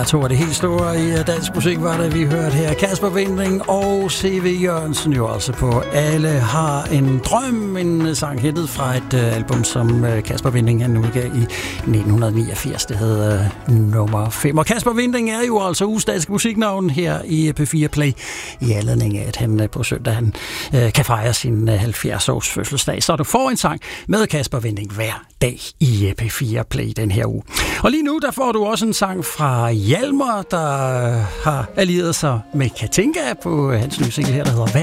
To af det helt store i dansk musik var det, vi hørte her. Kasper Winding og C.V. Jørgensen jo altså på Alle har en drøm. En sang hentet fra et album, som Kasper Winding han udgav i 1989. Det hedder nummer 5. Og Kasper Winding er jo altså ugens danske musiknavn her i P4 Play i anledning af, at han på søndag kan fejre sin 70-års fødselsdag. Så du får en sang med Kasper Winding hver dag i P4 Play den her uge. Og lige nu, der får du også en sang fra Hjalmar, der har allieret sig med Katinka på hans nye single her, der hedder